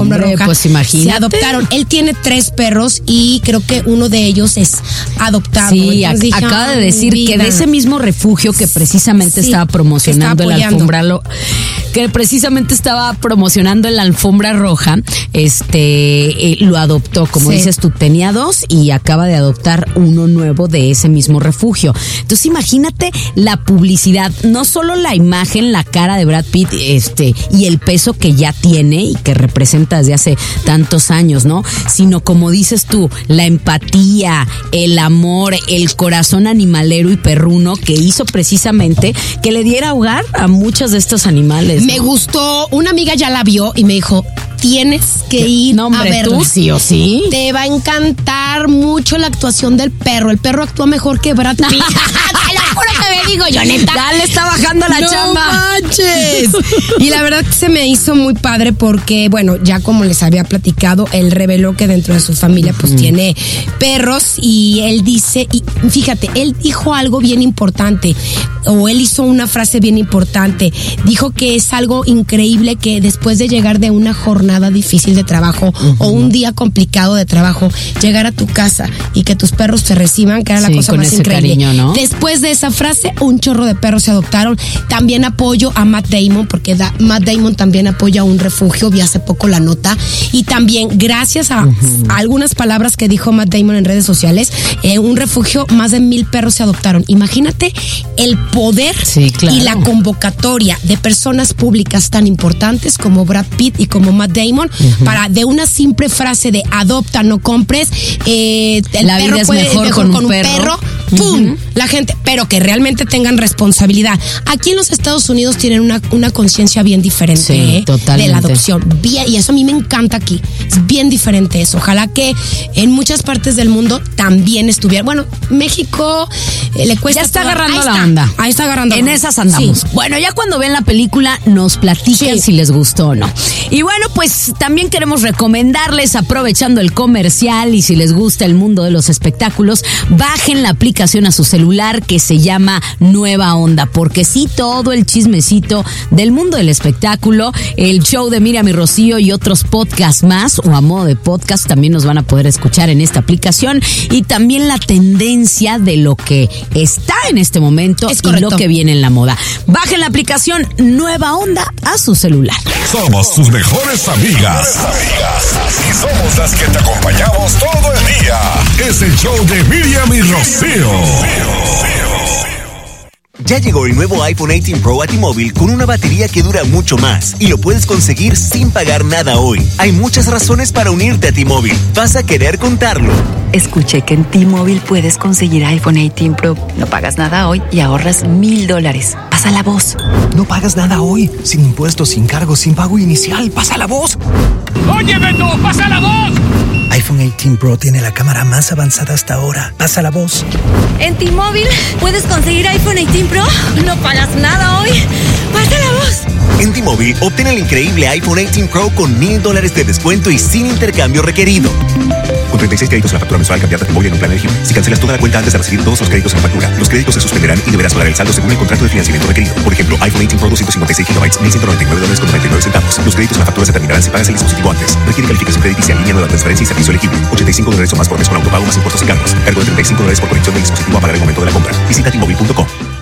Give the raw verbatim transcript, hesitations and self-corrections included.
alfombra Hombre, roja. Pues imagínate. Se adoptaron. Él tiene tres perros y creo que uno de ellos es adoptado. Sí, Entonces ac- dije, acaba de "Ay, decir mi que vida". de ese mismo refugio que precisamente Sí, estaba promocionando que la está apoyando. alfombra lo- que precisamente estaba promocionando en la alfombra roja, este eh, lo adoptó, como Sí. dices tú, tenía dos y acaba de adoptar uno nuevo de ese mismo refugio. Entonces imagínate la publicidad, no solo la imagen, la cara de Brad Pitt, este, y el peso que ya tiene y que representa desde hace tantos años, ¿no? Sino como dices tú, la empatía, el amor, el corazón animalero y perruno que hizo precisamente que le diera hogar a muchos de estos animales. Me ¿no? gustó, una amiga ya la vio y me dijo, tienes que ir No, hombre, a verla. tú sí o sí. Te va a encantar mucho la actuación del perro. El perro actúa mejor que Brad Pitt. Te lo juro que me digo yo, neta. Dale, está bajando la ¡No chamba. manches! Y la verdad que se me hizo muy padre porque, bueno, ya como les había platicado, él reveló que dentro de su familia pues uh-huh. tiene perros y él dice, y fíjate, él dijo algo bien importante, o él hizo una frase bien importante. Dijo que es algo increíble que después de llegar de una jornada difícil de trabajo uh-huh. o un día complicado de trabajo, llegar a tu casa y que tus perros te reciban, que era la sí, cosa con más ese increíble. Cariño, ¿no? Después de esa frase, un chorro de perros se adoptaron. También apoyo a Matt Damon, porque da, Matt Damon también apoya un refugio, vi hace poco la nota, y también gracias a, uh-huh. a algunas palabras que dijo Matt Damon en redes sociales, eh, un refugio, más de mil perros se adoptaron. Imagínate el poder sí, claro. y la convocatoria de personas públicas tan importantes como Brad Pitt y como Matt Damon, uh-huh. para de una simple frase de adopta, no compres, eh, el la perro vida puede es mejor, mejor con, con un un perro, perro. ¡pum! Uh-huh. La gente, pero que realmente tengan responsabilidad. Aquí en los Estados Unidos tienen una, una conciencia bien diferente sí, ¿eh? totalmente. de la adopción. Bien, y eso a mí me encanta aquí. Es bien diferente eso. Ojalá que en muchas partes del mundo también estuviera. Bueno, México eh, le cuesta. Ya está toda, agarrando ahí la está, onda. Ahí está agarrando. En la onda. esas andamos. Sí. Bueno, ya cuando ven la película nos platican sí. si les gustó o no. Y bueno, pues también queremos recomendarles, aprovechando el comercial y si les gusta el mundo de los espectáculos, bajen la aplicación a su celular que se llama Nueva Onda, porque sí, todo el chismecito del mundo del espectáculo, el show de Miriam y Rocío y otros podcasts más, o a modo de podcast, también nos van a poder escuchar en esta aplicación, y también la tendencia de lo que está en este momento y lo que viene en la moda. Bajen la aplicación Nueva Onda a su celular. Somos sus mejores amigas. amigas. Y somos las que te acompañamos todo el día. Es el show de Miriam y Rocío. Ya llegó el nuevo iPhone dieciocho Pro a T-Mobile con una batería que dura mucho más y lo puedes conseguir sin pagar nada hoy. Hay muchas razones para unirte a T-Mobile. Vas a querer contarlo. Escuché que en T-Mobile puedes conseguir iPhone dieciocho Pro. No pagas nada hoy y ahorras mil dólares. Pasa la voz. No pagas nada hoy. Sin impuestos, sin cargos, sin pago inicial. Pasa la voz. ¡Oye, Beto! ¡Pasa la voz! iPhone dieciocho Pro tiene la cámara más avanzada hasta ahora. Pasa la voz. En T-Mobile puedes conseguir iPhone dieciocho Pro. No pagas nada hoy. Pasa la voz. En T-Mobile, obtén el increíble iPhone dieciocho Pro con mil dólares de descuento y sin intercambio requerido. Con treinta y seis créditos en la factura mensual, cambiate a T-Mobile en un plan elegible. Si cancelas toda la cuenta antes de recibir todos los créditos en la factura, los créditos se suspenderán y deberás pagar el saldo según el contrato de financiamiento requerido. Por ejemplo, iPhone dieciocho Pro doscientos cincuenta y seis gigabytes, mil ciento noventa y nueve dólares con noventa y nueve centavos. Los créditos en la factura se terminarán si pagas el dispositivo antes. Requiere calificación crediticia en línea, nueva transferencia y servicio elegible. ochenta y cinco dólares o más por mes con autopago más impuestos y cargos. Cargo de treinta y cinco dólares por conexión del dispositivo a pagar el momento de la compra. Visita T Mobile punto com.